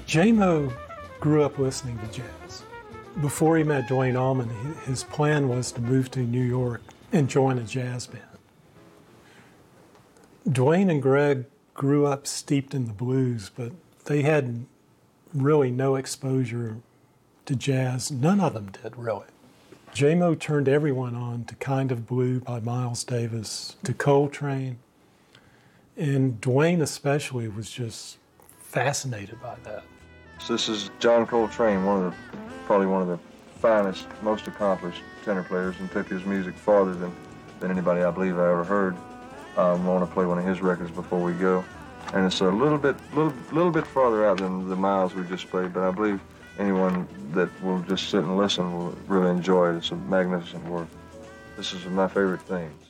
J-Mo grew up listening to jazz. Before he met Duane Allman, his plan was to move to New York and join a jazz band. Duane and Greg grew up steeped in the blues, but they had really no exposure to jazz. None of them did, really. J-Mo turned everyone on to Kind of Blue by Miles Davis, to Coltrane, and Duane especially was just fascinated by that. So this is John Coltrane, probably one of the finest, most accomplished tenor players, and took his music farther than anybody I believe I ever heard. I want to play one of his records before we go, and it's a little bit farther out than the Miles we just played, but I believe anyone that will just sit and listen will really enjoy it. It's a magnificent work. This is my favorite thing.